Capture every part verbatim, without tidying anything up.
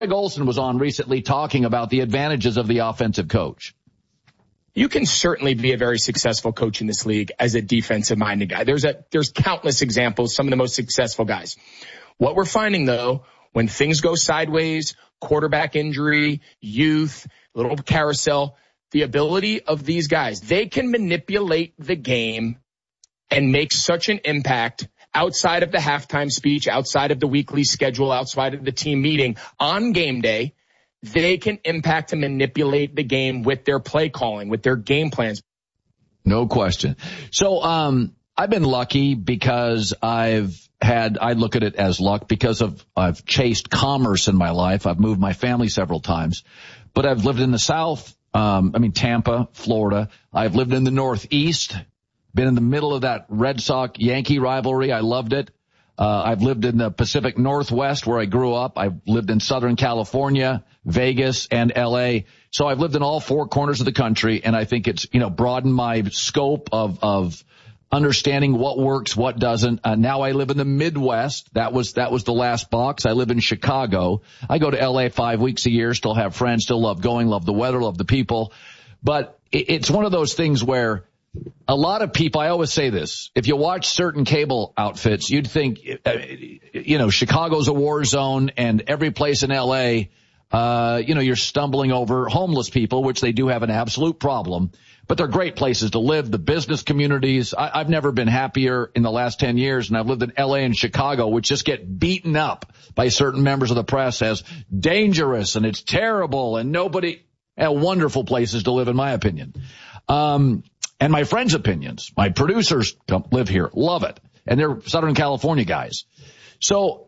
Olson was on recently talking about the advantages of the offensive coach. You can certainly be a very successful coach in this league as a defensive-minded guy. There's a, there's countless examples, some of the most successful guys. What we're finding, though, when things go sideways, quarterback injury, youth, little carousel, the ability of these guys, they can manipulate the game and make such an impact outside of the halftime speech, outside of the weekly schedule, outside of the team meeting, on game day. They can impact and manipulate the game with their play calling, with their game plans. No question. So, um, I've been lucky because I've had, I look at it as luck because of, I've chased commerce in my life. I've moved my family several times, but I've lived in the South. Um, I mean, Tampa, Florida. I've lived in the Northeast, been in the middle of that Red Sox Yankee rivalry. I loved it. Uh, I've lived in the Pacific Northwest where I grew up. I've lived in Southern California, Vegas, and L A. So I've lived in all four corners of the country, and I think it's, you know, broadened my scope of, of understanding what works, what doesn't. Uh, now I live in the Midwest. That was, that was the last box. I live in Chicago. I go to L A five weeks a year, still have friends, still love going, love the weather, love the people. But it, it's one of those things where a lot of people, I always say this, if you watch certain cable outfits, you'd think, you know, Chicago's a war zone and every place in L A, uh, you know, you're stumbling over homeless people, which they do have an absolute problem, but they're great places to live. The business communities, I, I've never been happier in the last ten years, and I've lived in L A and Chicago, which just get beaten up by certain members of the press as dangerous and it's terrible and nobody, uh, wonderful places to live, in my opinion. Um, And my friends' opinions, my producers live here, love it. And they're Southern California guys. So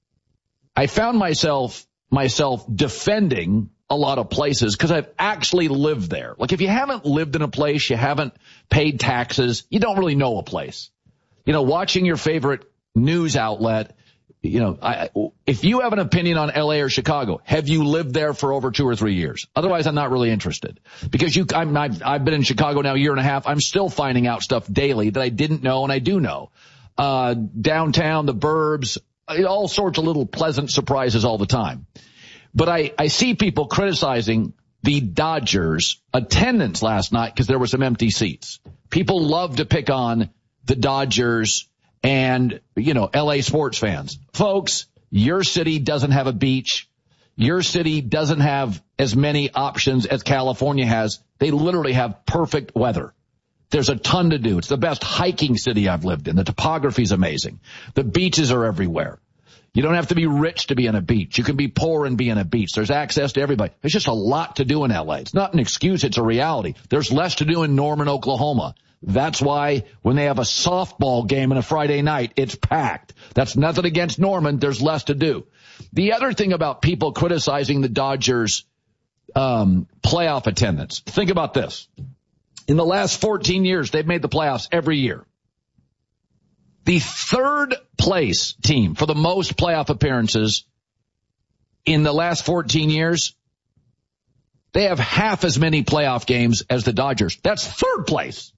I found myself, myself defending a lot of places because I've actually lived there. Like if you haven't lived in a place, you haven't paid taxes, you don't really know a place. You know, watching your favorite news outlet, you know, I, if you have an opinion on L A or Chicago, have you lived there for over two or three years? Otherwise, I'm not really interested because you, I'm, I've, I've been in Chicago now a year and a half. I'm still finding out stuff daily that I didn't know and I do know. Uh, downtown, the burbs, all sorts of little pleasant surprises all the time. But I, I see people criticizing the Dodgers attendance last night because there were some empty seats. People love to pick on the Dodgers and, you know, L A sports fans. Folks, your city doesn't have a beach. Your city doesn't have as many options as California has. They literally have perfect weather. There's a ton to do. It's the best hiking city I've lived in. The topography is amazing. The beaches are everywhere. You don't have to be rich to be on a beach. You can be poor and be on a beach. There's access to everybody. There's just a lot to do in L A. It's not an excuse. It's a reality. There's less to do in Norman, Oklahoma. That's why when they have a softball game on a Friday night, it's packed. That's nothing against Norman. There's less to do. The other thing about people criticizing the Dodgers um playoff attendance, think about this. In the last fourteen years, they've made the playoffs every year. The third place team for the most playoff appearances in the last fourteen years, they have half as many playoff games as the Dodgers. That's third place.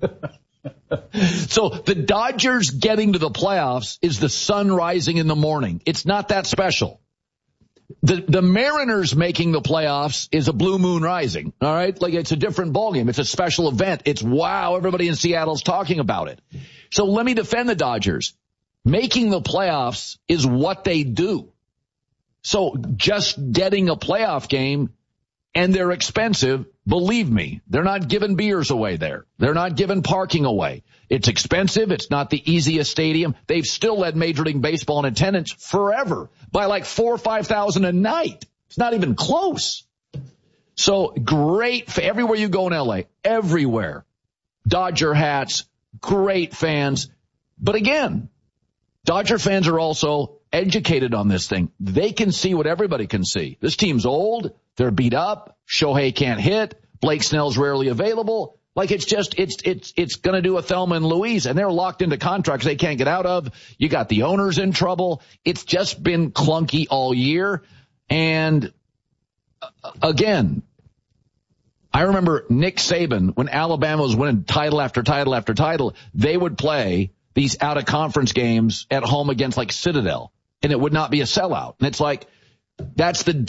So the Dodgers getting to the playoffs is the sun rising in the morning. It's not that special. The the Mariners making the playoffs is a blue moon rising, all right? Like it's a different ballgame. It's a special event. It's wow, everybody in Seattle's talking about it. So let me defend the Dodgers. Making the playoffs is what they do. So just getting a playoff game, and they're expensive, believe me, they're not giving beers away there. They're not giving parking away. It's expensive. It's not the easiest stadium. They've still led Major League Baseball in attendance forever by like four or five thousand a night. It's not even close. So great for everywhere you go in L A, everywhere. Dodger hats, great fans. But again, Dodger fans are also educated on this thing. They can see what everybody can see. This team's old. They're beat up. Shohei can't hit. Blake Snell's rarely available. Like it's just, it's, it's, it's going to do a Thelma and Louise, and they're locked into contracts they can't get out of. You got the owners in trouble. It's just been clunky all year. And again, I remember Nick Saban, when Alabama was winning title after title after title, they would play these out of conference games at home against like Citadel, and it would not be a sellout. And it's like, That's the